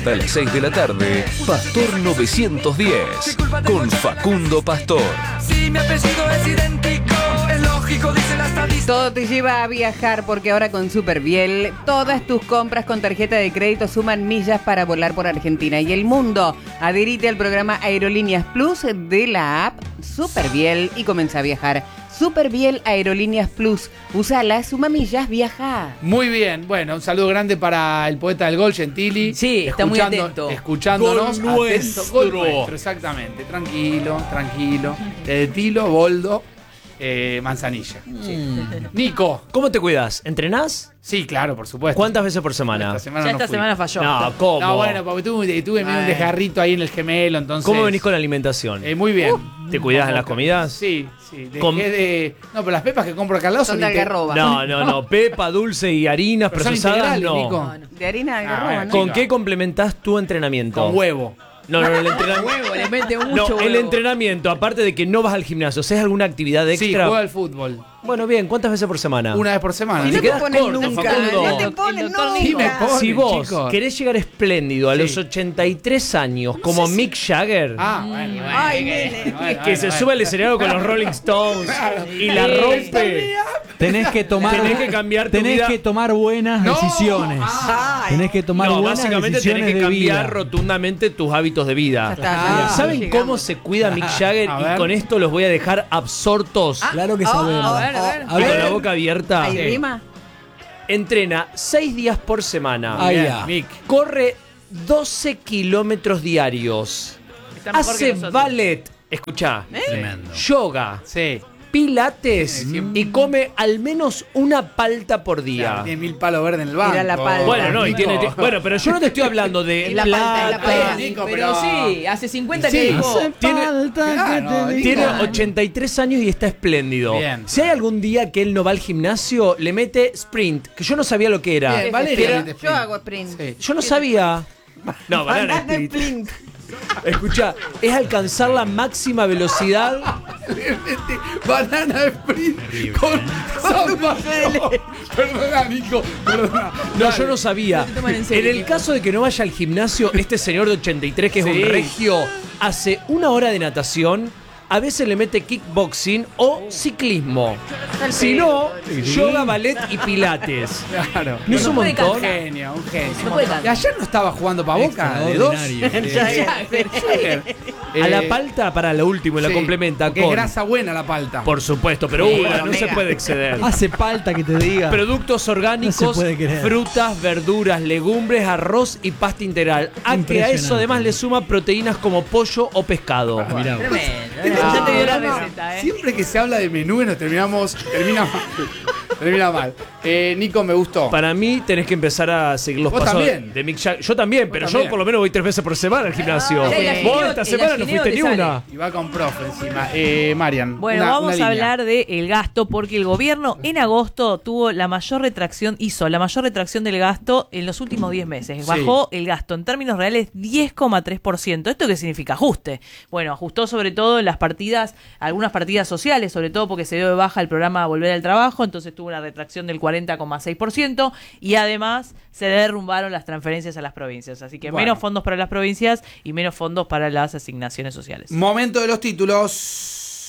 Hasta las 6 de la tarde, Pastor 910, con Facundo Pastor. Si mi apellido es idéntico, es lógico, dice la estadística. Todo te lleva a viajar porque ahora con Superviel todas tus compras con tarjeta de crédito suman millas para volar por Argentina y el mundo. Adherite al programa Aerolíneas Plus de la app Superviel y comienza a viajar. Superviel Aerolíneas Plus. Úsala, suma millas, viaja. Muy bien, bueno, un saludo grande para el poeta del gol, Gentili. Sí, está muy atento. Escuchándonos. Gol Atento, gol nuestro. nuestro, exactamente. Tranquilo. De Tilo, Boldo, Manzanilla. Sí. Nico. ¿Cómo te cuidas? ¿Entrenás? Sí, claro, por supuesto. ¿Cuántas veces por semana? Esta semana Ya no esta fui. semana falló. No, ¿cómo? No, bueno, porque tuve medio un desgarrito ahí en el gemelo, entonces... ¿Cómo venís con la alimentación? Muy bien. ¿Te cuidás en las comidas? Sí. Dejé de... No, pero las pepas que compro acá al lado Son de algarroba. No. Pepa, dulce y harinas Pero son procesadas, integrales, no. Nico. De harina de algarroba, ¿no? ¿Con qué complementás tu entrenamiento? Con huevo. No, el entrenamiento. Huevo, le mete mucho No, el huevo. entrenamiento, aparte de que no vas al gimnasio, ¿haces alguna actividad Sí, extra? juego al fútbol. Bueno, bien, ¿cuántas veces por semana? Una vez por semana. Y Te no te quedas ponen corto, nunca. Facundo. No te El ponen doctor nunca. Sí me ponen, Si vos chicos. querés llegar espléndido a Sí. los 83 años, como Mick Jagger, Bueno. Ay, nene. que se sube al escenario con los Rolling Stones y la rompe, Tenés que tomar, tenés que cambiar tu vida. que tomar buenas decisiones. Tenés que tomar No, buenas básicamente decisiones tenés que de cambiar vida. rotundamente tus hábitos de vida. Ya está, ¿Saben llegamos. cómo se cuida Mick Jagger? A Y ver. con esto los voy a dejar absortos Claro que sabemos. A ver. A y con ver. la boca abierta. ¿Hay rima? Entrena 6 días por semana. Ahí Bien, ya. Mick. Corre 12 kilómetros diarios. Está mejor que Hace nosotros. ballet. Escuchá. Yoga. Sí. Pilates. Y come al menos una palta por día. Tiene 1000 palos verdes en el banco. Tira la palta. Bueno, no, y Nico. tiene. Bueno, pero yo no te estoy hablando de Es la palta, es la plata. palta. Nico, Pero sí, hace 50 Sí. que dejó. Tiene- Claro, Nico. Tiene 83 años y está espléndido. Bien. Si hay algún día que él no va al gimnasio, le mete sprint, que yo no sabía lo que era. Bien, Valeria. Era- mete Yo sprint. hago sprint. Sí. Yo no sabía. No, banana Banana sprint. sprint. Escucha, es alcanzar la máxima velocidad. Banana sprint con sopa. Perdona, Nico. Perdona. No, yo no sabía. toman en serio. En el caso de que no vaya al gimnasio, este señor de 83, que es Sí. un regio, hace 1 hora de natación. A veces le mete kickboxing o ciclismo. Si no, yoga, ballet y pilates. Claro. ¿No es un puede montón? Un genio. No puede tanto. Y ayer no estaba jugando para Boca de 2. A la palta, para lo último, y la complementa Que es con... grasa buena la palta. Por supuesto, pero no se puede exceder. Hace falta que te diga. Productos No orgánicos, se puede creer. frutas, verduras, legumbres, arroz y pasta integral. A que a Impresionante. eso además le suma proteínas como pollo o pescado. Mirá vos. Tremendo. Ya te dio la receta, Siempre que se habla de menú nos termina mal. Termina mal. Nico, me gustó. Para mí tenés que empezar a seguir los Vos pasos también. de Mick Jagger. Yo también, pero también. yo por lo menos voy 3 veces por semana al gimnasio. Ah, y la Vos gineo- esta y semana la no gineo fuiste te ni sale. una. Y va con profe encima. Marian. Bueno, una vamos a línea. hablar del gasto porque el gobierno en agosto hizo la mayor retracción del gasto en los últimos 10 meses. Sí. Bajó el gasto en términos reales 10,3%. ¿Esto qué significa? Ajuste. Bueno, ajustó sobre todo en las partidas, algunas partidas sociales, sobre todo porque se dio de baja el programa Volver al Trabajo, entonces tuvo una retracción del 40,6% y además se derrumbaron las transferencias a las provincias. Así que Bueno. menos fondos para las provincias y menos fondos para las asignaciones sociales. Momento de los títulos.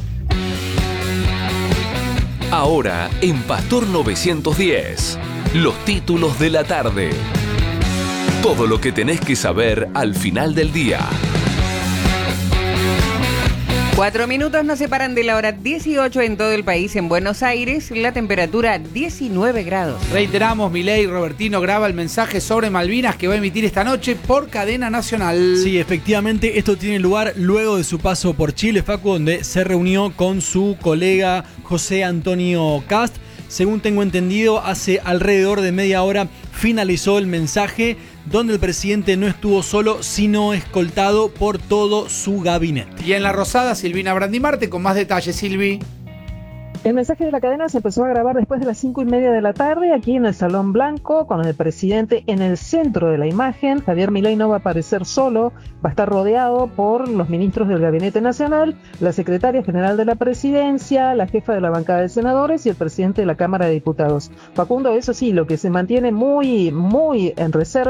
Ahora en Pastor 910, los títulos de la tarde. Todo lo que tenés que saber al final del día. 4 minutos nos separan de la hora 18 en todo el país. En Buenos Aires, la temperatura 19 grados. Reiteramos, Milei Robertino graba el mensaje sobre Malvinas que va a emitir esta noche por cadena nacional. Sí, efectivamente, esto tiene lugar luego de su paso por Chile, Facu, donde se reunió con su colega José Antonio Cast. Según tengo entendido, hace alrededor de media hora finalizó el mensaje donde el presidente no estuvo solo, sino escoltado por todo su gabinete. Y en La Rosada, Silvina Brandimarte con más detalles. Silvi. El mensaje de la cadena se empezó a grabar después de las 5:30 de la tarde, aquí en el Salón Blanco, con el presidente en el centro de la imagen. Javier Milei no va a aparecer solo, va a estar rodeado por los ministros del Gabinete Nacional, la secretaria general de la Presidencia, la jefa de la bancada de senadores y el presidente de la Cámara de Diputados. Facundo, eso sí, lo que se mantiene muy en reserva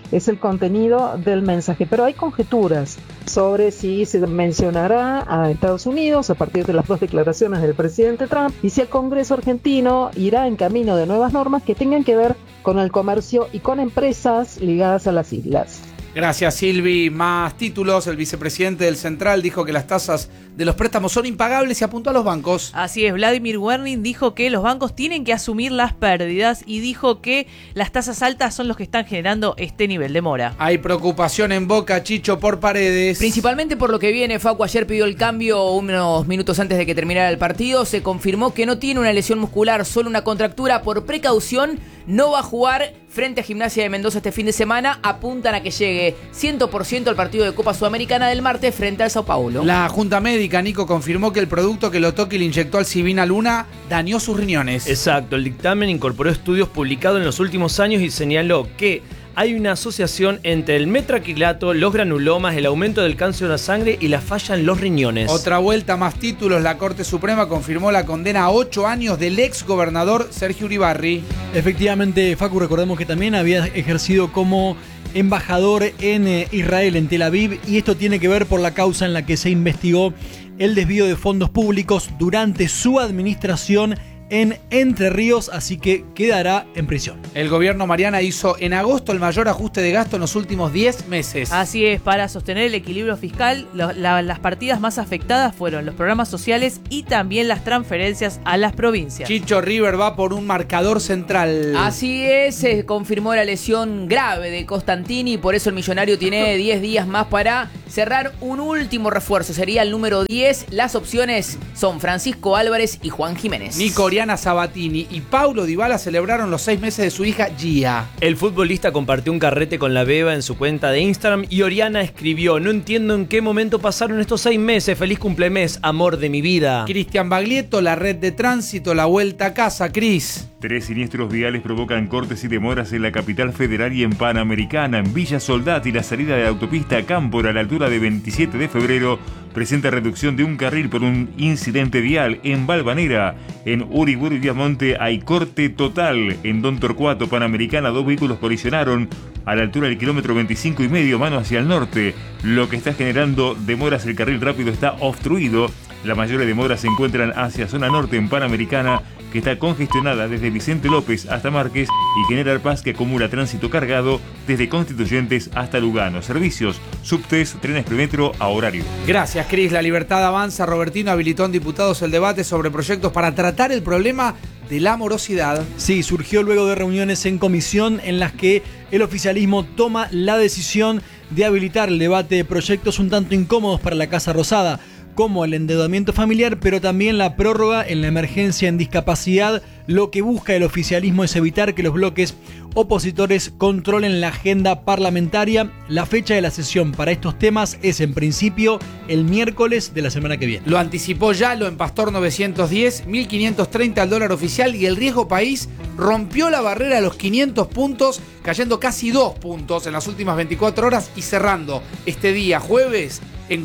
es el contenido del mensaje. Pero hay conjeturas sobre si se mencionará a Estados Unidos a partir de las dos declaraciones del presidente Trump y si el Congreso argentino irá en camino de nuevas normas que tengan que ver con el comercio y con empresas ligadas a las islas. Gracias, Silvi. Más títulos. El vicepresidente del Central dijo que las tasas de los préstamos son impagables y apuntó a los bancos. Así es, Vladimir Werning dijo que los bancos tienen que asumir las pérdidas y dijo que las tasas altas son los que están generando este nivel de mora. Hay preocupación en Boca, Chicho, por Paredes. Principalmente por lo que viene. Facu ayer pidió el cambio unos minutos antes de que terminara el partido. Se confirmó que no tiene una lesión muscular, solo una contractura. Por precaución no va a jugar frente a Gimnasia de Mendoza este fin de semana. Apuntan a que llegue 100% al partido de Copa Sudamericana del martes frente al Sao Paulo. La Junta Médica, Nico, confirmó que el producto que Lotoki le inyectó al Sibina Luna dañó sus riñones. Exacto, el dictamen incorporó estudios publicados en los últimos años y señaló que hay una asociación entre el metraquilato, los granulomas, el aumento del cáncer de la sangre y la falla en los riñones. Otra vuelta, más títulos. La Corte Suprema confirmó la condena a 8 años del ex gobernador Sergio Uribarri. Efectivamente, Facu, recordemos que también había ejercido como embajador en Israel, en Tel Aviv, y esto tiene que ver por la causa en la que se investigó el desvío de fondos públicos durante su administración en Entre Ríos, así que quedará en prisión. El gobierno, Mariana, hizo en agosto el mayor ajuste de gasto en los últimos 10 meses. Así es, para sostener el equilibrio fiscal, las partidas más afectadas fueron los programas sociales y también las transferencias a las provincias. Chicho, River va por un marcador central. Así es, se confirmó la lesión grave de Costantini, por eso el millonario tiene 10 días más para cerrar un último refuerzo, sería el número 10. Las opciones son Francisco Álvarez y Juan Jiménez. Nico, Oriana Sabatini y Paulo Dybala celebraron los 6 meses de su hija Gia. El futbolista compartió un carrete con la beba en su cuenta de Instagram y Oriana escribió: no entiendo en qué momento pasaron estos 6 meses, feliz cumplemes, amor de mi vida. Cristian Baglietto, la red de tránsito, la vuelta a casa, Cris. 3 siniestros viales provocan cortes y demoras en la capital federal y en Panamericana. En Villa Soldati, la salida de la autopista Cámpora a la altura de 27 de febrero presenta reducción de un carril por un incidente vial. En Valvanera, en Uriburu y Viamonte, hay corte total. En Don Torcuato, Panamericana, 2 vehículos colisionaron a la altura del kilómetro 25,5, mano hacia el norte, lo que está generando demoras. El carril rápido está obstruido. La mayor demora se encuentran hacia zona norte en Panamericana, que está congestionada desde Vicente López hasta Márquez, y General Paz, que acumula tránsito cargado desde Constituyentes hasta Lugano. Servicios, subtes, trenes premetro a horario. Gracias, Cris. La Libertad avanza. Robertino habilitó en diputados el debate sobre proyectos para tratar el problema de la morosidad. Sí, surgió luego de reuniones en comisión en las que el oficialismo toma la decisión de habilitar el debate de proyectos un tanto incómodos para la Casa Rosada, como el endeudamiento familiar, pero también la prórroga en la emergencia en discapacidad. Lo que busca el oficialismo es evitar que los bloques opositores controlen la agenda parlamentaria. La fecha de la sesión para estos temas es en principio el miércoles de la semana que viene. Lo anticipó Yalo en Pastor 910, 1.530 al dólar oficial, y el riesgo país rompió la barrera de los 500 puntos, cayendo casi 2 puntos en las últimas 24 horas y cerrando este día jueves en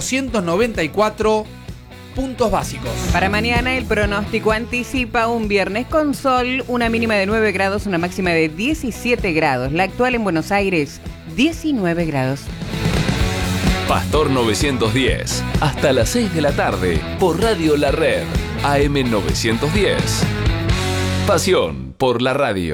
494 puntos básicos. Para mañana el pronóstico anticipa un viernes con sol, una mínima de 9 grados, una máxima de 17 grados. La actual en Buenos Aires, 19 grados. Pastor 910, hasta las 6 de la tarde, por Radio La Red, AM 910. Pasión por la radio.